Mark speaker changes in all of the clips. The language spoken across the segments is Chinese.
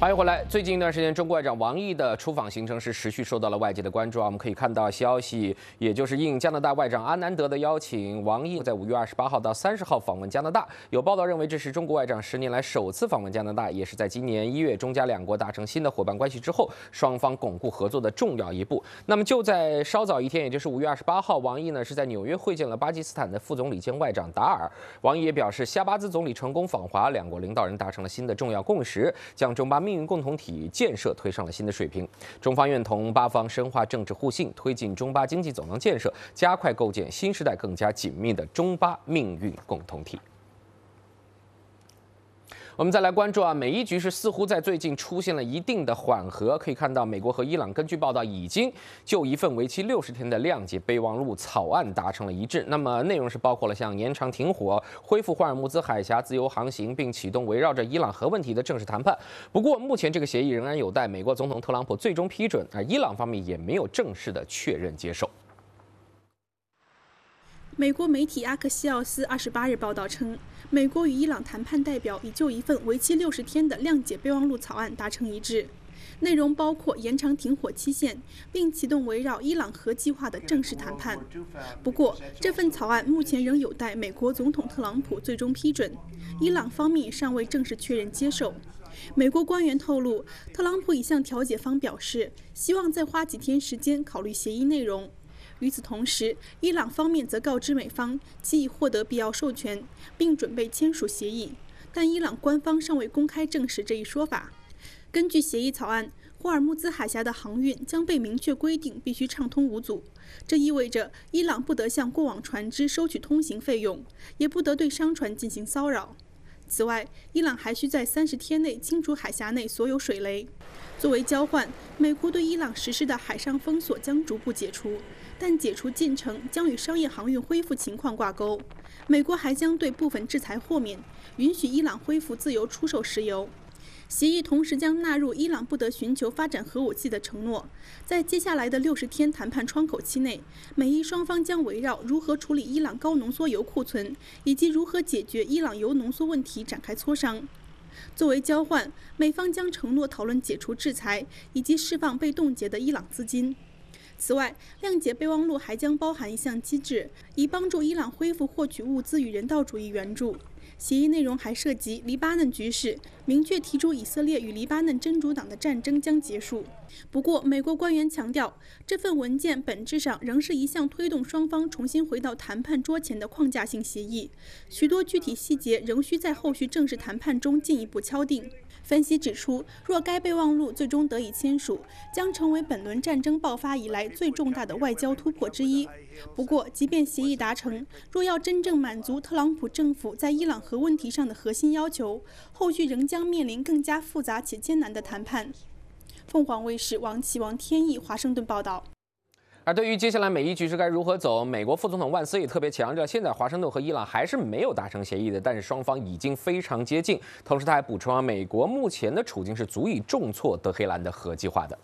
Speaker 1: 欢迎回来。最近一段时间，中国外长王毅的出访行程是持续受到了外界的关注啊。我们可以看到消息，也就是应加拿大外长阿南德的邀请，王毅在5月28号到30号访问加拿大。有报道认为，这是中国外长10年来首次访问加拿大，也是在今年1月中加两国达成新的伙伴关系之后，双方巩固合作的重要一步。那么就在稍早一天，也就是5月28号，王毅呢是在纽约会见了巴基斯坦的副总理兼外长达尔。王毅也表示，夏巴兹总理成功访华，两国领导人达成了新的重要共识，将中巴命运共同体建设推上了新的水平。中方愿同巴方深化政治互信，推进中巴经济走廊建设，加快构建新时代更加紧密的中巴命运共同体。我们再来关注美伊局势似乎在最近出现了一定的缓和。可以看到，美国和伊朗根据报道已经就一份为期60天的谅解备忘录草案达成了一致。那么内容是包括了像延长停火、恢复霍尔木兹海峡自由航行，并启动围绕着伊朗核问题的正式谈判。不过，目前这个协议仍然有待美国总统特朗普最终批准，而伊朗方面也没有正式的确认接受。
Speaker 2: 美国媒体阿克西奥斯28日报道称，美国与伊朗谈判代表已就一份为期60天的谅解备忘录草案达成一致，内容包括延长停火期限，并启动围绕伊朗核计划的正式谈判。不过，这份草案目前仍有待美国总统特朗普最终批准，伊朗方面尚未正式确认接受。美国官员透露，特朗普已向调解方表示，希望再花几天时间考虑协议内容。与此同时，伊朗方面则告知美方，其已获得必要授权，并准备签署协议，但伊朗官方尚未公开证实这一说法。根据协议草案，霍尔木兹海峡的航运将被明确规定必须畅通无阻，这意味着伊朗不得向过往船只收取通行费用，也不得对商船进行骚扰。此外，伊朗还需在30天内清除海峡内所有水雷。作为交换，美国对伊朗实施的海上封锁将逐步解除，但解除进程将与商业航运恢复情况挂钩。美国还将对部分制裁豁免，允许伊朗恢复自由出售石油。协议同时将纳入伊朗不得寻求发展核武器的承诺。在接下来的60天谈判窗口期内，美伊双方将围绕如何处理伊朗高浓缩铀库存以及如何解决伊朗铀浓缩问题展开磋商。作为交换，美方将承诺讨论解除制裁以及释放被冻结的伊朗资金。此外，谅解备忘录还将包含一项机制，以帮助伊朗恢复获取物资与人道主义援助。协议内容还涉及黎巴嫩局势，明确提出以色列与黎巴嫩真主党的战争将结束。不过，美国官员强调，这份文件本质上仍是一项推动双方重新回到谈判桌前的框架性协议，许多具体细节仍需在后续正式谈判中进一步敲定。分析指出，若该备忘录最终得以签署，将成为本轮战争爆发以来最重大的外交突破之一。不过，即便协议达成，若要真正满足特朗普政府在伊朗核问题上的核心要求，后续仍将面临更加复杂且艰难的谈判。凤凰卫视王启、王天翼华盛顿报道。
Speaker 1: 而对于接下来美伊局势该如何走，美国副总统万斯也特别强调，现在华盛顿和伊朗还是没有达成协议的，但是双方已经非常接近。同时，他还补充美国目前的处境是足以重挫德黑兰的核计划的。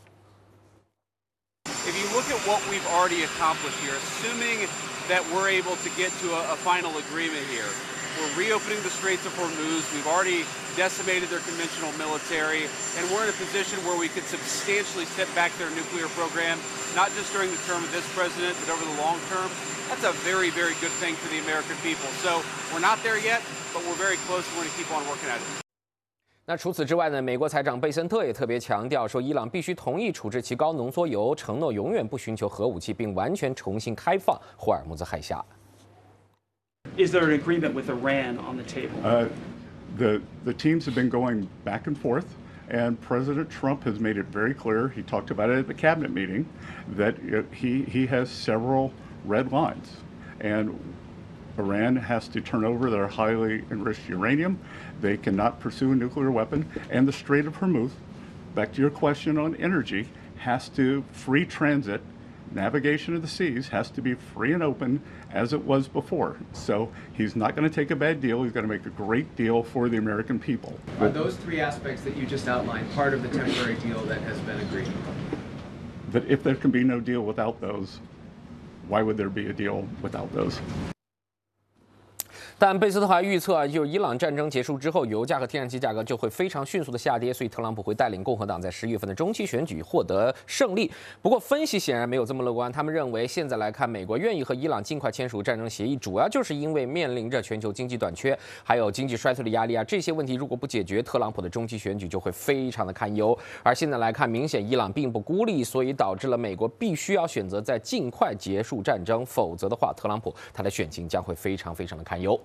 Speaker 3: If you look at what we've already accomplished here, assuming that we're able to get to a final agreement here, we're reopening the Straits of Hormuz. We've already decimated their conventional military, and we're in a position where we could substantially set back their nuclear program, not just during the term of this president, but over the long term. That's a very, very good thing for the American people. So we're not there yet, but we're very close, and we're going to keep on working at it.
Speaker 1: 那除此之外呢？美国财长贝森特也特别强调说，伊朗必须同意处置其高浓缩铀，承诺永远不寻求核武器，并完全重新开放霍尔木兹海峡。
Speaker 4: Is there an agreement with Iran on the table?
Speaker 5: The teams have been going back and forth, and President Trump has made it very clear. He talked about it at the cabinet meeting that he has several red lines, and Iran has to turn over their highly enriched uranium. They cannot pursue a nuclear weapon, and the Strait of Hormuz, back to your question on energy, has to free transit. Navigation of the seas has to be free and open as it was before. So he's not going to take a bad deal. He's going to make a great deal for the American people.
Speaker 6: Are those three aspects that you just outlined part of the temporary deal that has been agreed?
Speaker 5: But if there can be no deal without those, why would there be a deal without those?
Speaker 1: 但贝斯特还预测，就伊朗战争结束之后，油价和天然气价格就会非常迅速的下跌，所以特朗普会带领共和党在10月份的中期选举获得胜利。不过，分析显然没有这么乐观，他们认为现在来看，美国愿意和伊朗尽快签署战争协议，主要就是因为面临着全球经济短缺，还有经济衰退的压力啊，这些问题如果不解决，特朗普的中期选举就会非常的堪忧。而现在来看，明显伊朗并不孤立，所以导致了美国必须要选择在尽快结束战争，否则的话，特朗普他的选情将会非常的堪忧。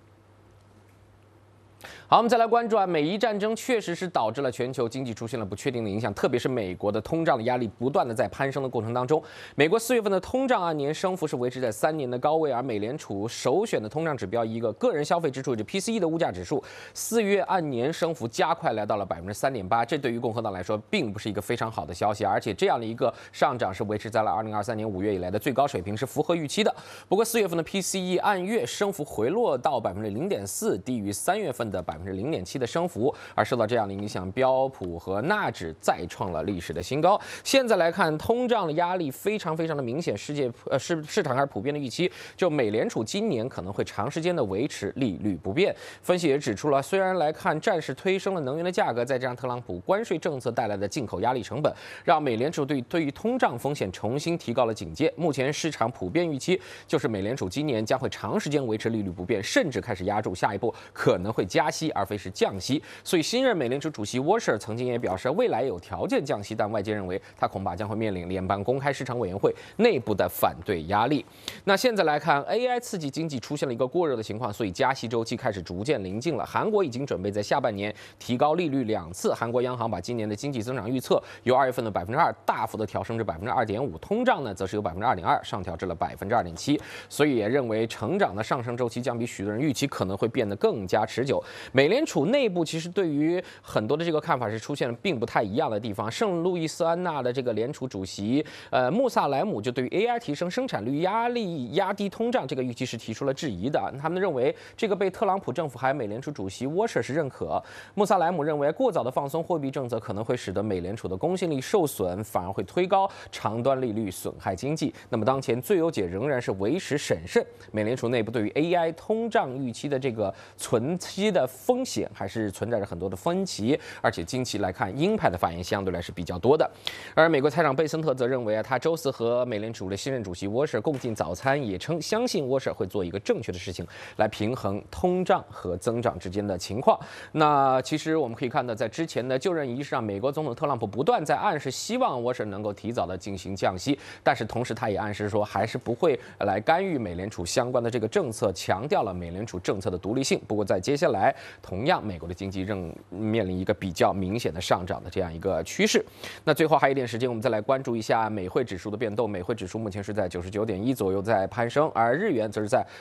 Speaker 1: 好，我们再来关注啊，美伊战争确实是导致了全球经济出现了不确定的影响，特别是美国的通胀的压力不断的在攀升的过程当中，美国4月份的通胀按年升幅是维持在3年的高位，而美联储首选的通胀指标一个个人消费支出，也就 PCE 的物价指数，4月按年升幅加快来到了3.8%，这对于共和党来说并不是一个非常好的消息，而且这样的一个上涨是维持在了2023年5月以来的最高水平，是符合预期的。不过4月份的 PCE 按月升幅回落到0.4%，低于3月份的0.7%的升幅，而受到这样的影响，标普和纳指再创了历史的新高。现在来看，通胀的压力非常的明显，市场还是普遍的预期，就美联储今年可能会长时间的维持利率不变。分析也指出了，虽然来看暂时推升了能源的价格，再加上特朗普关税政策带来的进口压力成本，让美联储对于通胀风险重新提高了警戒。目前市场普遍预期就是美联储今年将会长时间维持利率不变，甚至开始压住下一步可能会加息而非是降息。所以新任美联储主席沃什尔曾经也表示，未来有条件降息，但外界认为他恐怕将会面临联邦公开市场委员会内部的反对压力。那现在来看 ，AI 刺激经济出现了一个过热的情况，所以加息周期开始逐渐临近了。韩国已经准备在下半年提高利率2次，韩国央行把今年的经济增长预测由2月份的2%大幅的调升至2.5%，通胀呢则是由2.2%上调至了2.7%，所以也认为成长的上升周期将比许多人预期可能会变得更加持久。美联储内部其实对于很多的这个看法是出现了并不太一样的地方。圣路易斯安那的这个联储主席穆萨莱姆就对于 AI 提升生产率压力、压低通胀这个预期是提出了质疑的。他们认为这个被特朗普政府还有美联储主席沃什尔是认可。穆萨莱姆认为过早的放松货币政策可能会使得美联储的公信力受损，反而会推高长端利率，损害经济。那么当前最优解仍然是维持审慎。美联储内部对于 AI 通胀预期的这个存期的风险还是存在着很多的分歧，而且近期来看，鹰派的发言相对来是比较多的。而美国财长贝森特则认为他周四和美联储的新任主席沃什尔共进早餐，也称相信沃什尔会做一个正确的事情，来平衡通胀和增长之间的情况。那其实我们可以看到，在之前的就任仪式上，美国总统特朗普不断在暗示希望沃什尔能够提早的进行降息，但是同时他也暗示说还是不会来干预美联储相关的这个政策，强调了美联储政策的独立性。不过在接下来，同样美国的经济仍面临一个比较明显的上涨的这样一个趋势。那最后还有一点时间，我们再来关注一下美汇指数的变动。美汇指数目前是在99.1左右在攀升，而日元则是在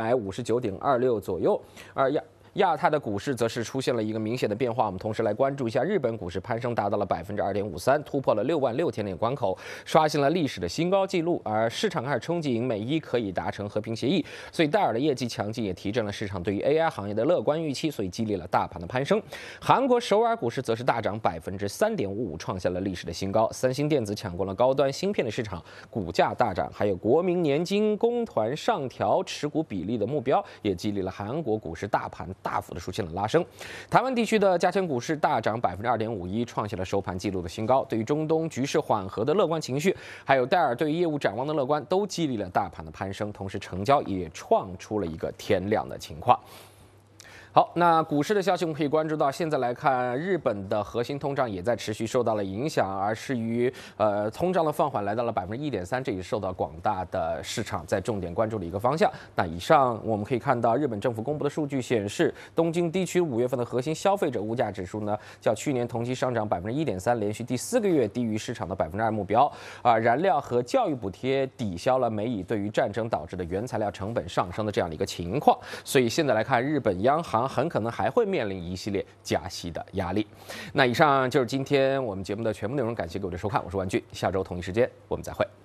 Speaker 1: 159.26左右。而亚太的股市则是出现了一个明显的变化，我们同时来关注一下日本股市攀升达到了2.53%，突破了66000点关口，刷新了历史的新高纪录。而市场开始憧憬美伊可以达成和平协议，所以戴尔的业绩强劲也提振了市场对于 AI 行业的乐观预期，所以激励了大盘的攀升。韩国首尔股市则是大涨3.55%，创下了历史的新高。三星电子抢过了高端芯片的市场，股价大涨，还有国民年金公团上调持股比例的目标，也激励了韩国股市大盘大幅的出现了拉升。台湾地区的加权股市大涨2.51%，创下了收盘纪录的新高。对于中东局势缓和的乐观情绪，还有戴尔对于业务展望的乐观，都激励了大盘的攀升，同时成交也创出了一个天量的情况。好，那股市的消息我们可以关注到，现在来看，日本的核心通胀也在持续受到了影响，而至于通胀的放缓来到了1.3%，这也受到广大的市场在重点关注的一个方向。那以上我们可以看到，日本政府公布的数据显示，东京地区5月份的核心消费者物价指数呢，较去年同期上涨1.3%，连续第4个月低于市场的2%目标。燃料和教育补贴抵消了美以对于战争导致的原材料成本上升的这样的一个情况，所以现在来看，日本央行很可能还会面临一系列加息的压力。那以上就是今天我们节目的全部内容，感谢各位的收看，我是万俊，下周同一时间我们再会。